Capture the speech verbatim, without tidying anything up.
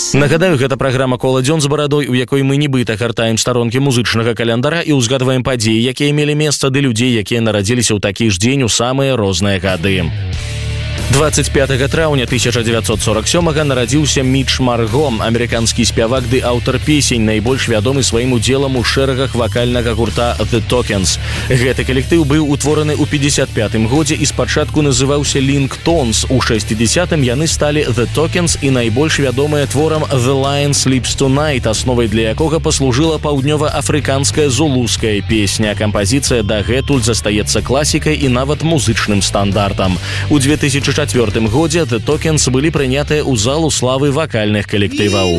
Нагадаю, гэта праграма «Кола дзён з барадой», у якой мы нібыта гартаем старонкі музычнага календара і ўзгадваем падзеі, якія мелі месца, ды людзей, якія нарадзіліся ў такі ж дзень у самыя розныя гады. двадцать пятого траўня тысяча девятьсот сорок сёмага нарадзіўся Міч Марго, амерыканскі спявак ды аўтар песень, найбольш вядомы сваім удзелам у шэрагах вакальнага гурта The Tokens. Гэты калектыў быў утвораны ў пятьдесят пятым годзе і спачатку называўся Link-Tones. У шэсцідзесятым яны сталі The Tokens і найбольш вядомыя творам The Lion Sleeps Tonight, асновай для якога паслужыла паўднёва-афрыканская зулуская песня. Кампазіцыя дагэтуль застаецца класікай і нават музычным стандартам. У две тысячи чацвёртым годзе The Tokens былі прынятыя ў залу славы вакальных калектываў.